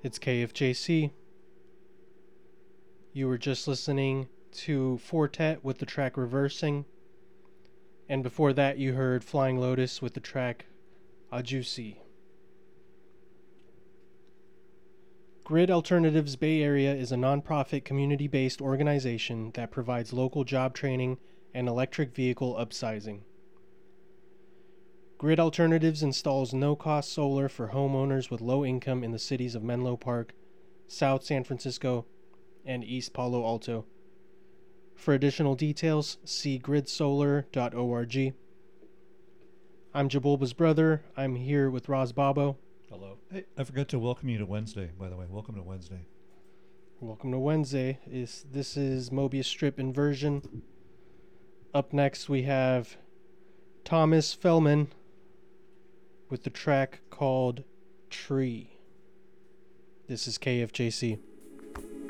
It's KFJC. You were just listening to Fortet with the track Reversing. And before that, you heard Flying Lotus with the track Ajusi. Grid Alternatives Bay Area is a nonprofit community-based organization that provides local job training and electric vehicle upsizing. Grid Alternatives installs no-cost solar for homeowners with low income in the cities of Menlo Park, South San Francisco, and East Palo Alto. For additional details, see gridsolar.org. I'm Jabulba's brother. I'm here with Roz Babo. Hello. Hey, I forgot to welcome you to Wednesday, by the way. Welcome to Wednesday. Welcome to Wednesday. This is Mobius Strip Inversion. Up next we have Thomas Fellman with the track called Tree. This is KFJC.